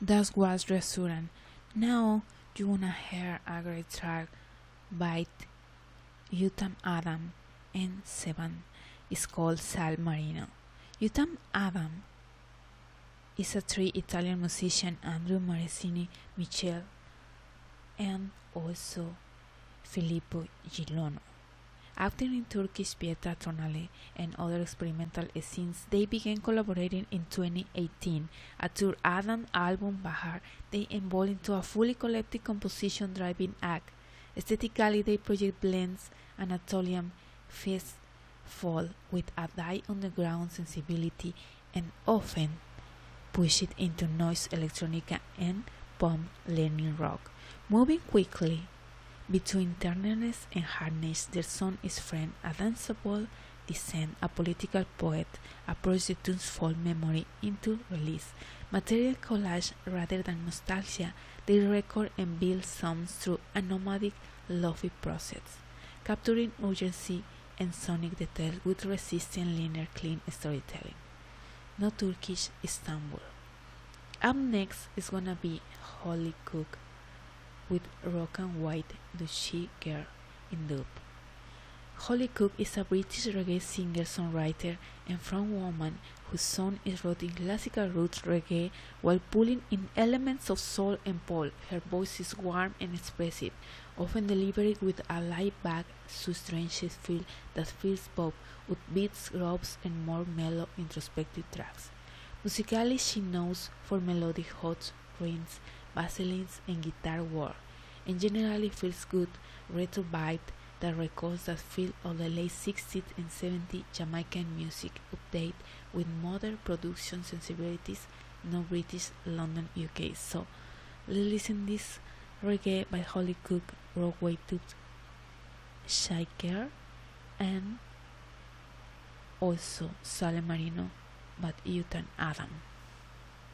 That was reassuring. Now you wanna hear a great track by Utam Adam and Sevan. It's called Sal Marino. Utam Adam is a three Italian musician Andrew Maresini, Michel, and also Filippo Gilono. Acting in Turkish Pietra Tonale and other experimental scenes, they began collaborating in 2018. At their Adam album Bahar, they evolved into a fully collective composition-driven act. Aesthetically, their project blends Anatolian fast folk with a die underground sensibility and often push it into noise electronica and pop learning rock. Moving quickly between tenderness and hardness, their song is framed a danceable descent, a political poet approach the tune's folk memory into release. Material collage rather than nostalgia, they record and build sounds through a nomadic lofi process, capturing urgency and sonic detail with resistant linear clean storytelling. No Turkish Istanbul. Up next is gonna be Holly Cook with Rock and White Duchy Girl in dub. Holly Cook is a British reggae singer-songwriter and frontwoman whose sound is rooted in classical roots reggae while pulling in elements of soul and pop. Her voice is warm and expressive, often delivered with a laid-back, strange feel that feels both upbeat grooves and more mellow, introspective tracks. Musically, she knows for melodic hot rhythms, basslines, and guitar work, and generally feels good retro vibe that recalls that feel of the late 60s and 70s Jamaican music update with modern production sensibilities, no British, London, UK. So let's listen this reggae by Holly Cook, Rockaway to Shaker, and also Sale Marino by Utan Adam.